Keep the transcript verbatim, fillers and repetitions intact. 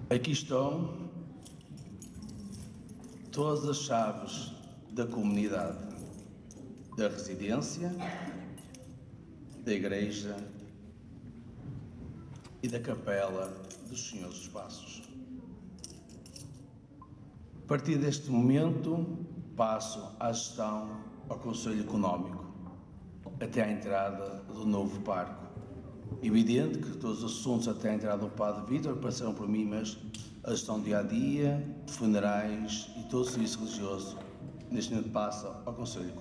Aqui estão todas as chaves da comunidade, da residência, da igreja e da capela dos Senhores dos Passos. A partir deste momento, passo à gestão ao Conselho Económico, até à entrada do novo parque. Evidente que todos os assuntos até a entrada do Padre Vítor passaram por mim, mas a gestão dia-a-dia, funerais e todo o serviço religioso, neste momento passa ao Conselho.